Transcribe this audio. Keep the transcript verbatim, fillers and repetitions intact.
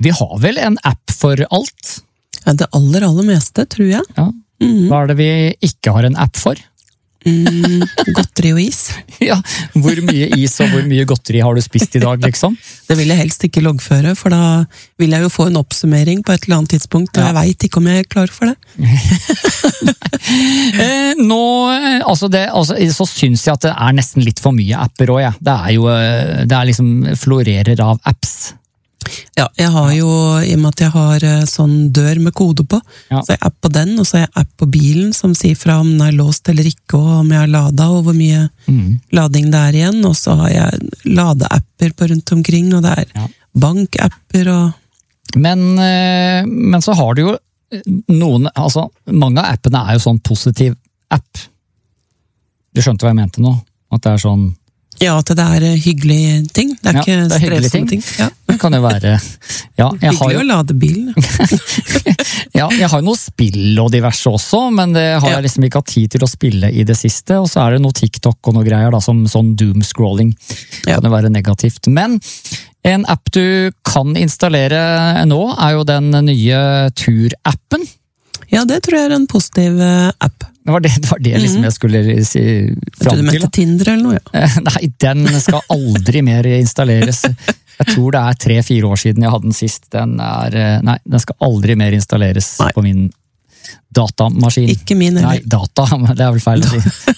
Vi har vel en app for alt? Ja, det aller, aller meste, tror jeg. Ja. Mm. Hva er det vi ikke har en app for? Mm, godteri og is. Ja, hvor mye is og hvor mye godteri har du spist i dag, liksom? Det vil jeg helst ikke loggføre, for da vil jeg jo få en oppsummering på et eller annet tidspunkt, og ja. Jeg vet ikke om jeg er klar for det. eh, nå, altså det, altså, så synes jeg at det er nesten litt for mye apper også, ja. Det er jo, det er liksom florerer av apps. Ja, jeg har jo, i og med at jeg har sånn dør med kode på, ja. Så jeg app på den, og så har jeg app på bilen som sier fra om den er låst eller ikke, og om jeg har ladet, og hvor mye mm. lading det er igjen, og så har jeg ladeapper på rundt omkring, og det er ja. Bankapper og... Men, men så har du jo noen, altså, mange av appene er jo sånn positiv app. Du skjønte hva jeg mente nå? At det er sånn... Ja, at det er hyggelige ting. Det er ja, ikke det er stressende ting. ting. Ja. Det kan jo være... Ja, jeg Hyggelig har jo... å lade bilen. Ja, jeg har jo noe spill og diverse også, men det har ja. Jeg liksom ikke hatt tid til å spille i det siste, og så er det noe TikTok og noe greier da, som sånn doom-scrolling. Ja. Kan det være negativt. Men en app du kan installere nå er jo den nye Tur-appen. Ja, det tror jeg er en positiv app. Det var det, det, var det liksom mm. jeg skulle si fram til. Jeg tror du mente Tinder eller noe, ja. Nei, den skal aldri mer installeres. Jeg tror det er tre-fire år siden jeg hadde den sist. Den er, nei, den skal aldri mer installeres nei. På min datamaskin. Ikke min, eller? Nei, data, det er vel feil å si.